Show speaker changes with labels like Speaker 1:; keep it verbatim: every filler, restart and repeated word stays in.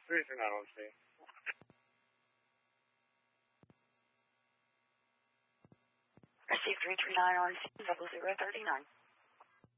Speaker 1: three three nine one C.
Speaker 2: Receive three three nine on C, double zero thirty nine.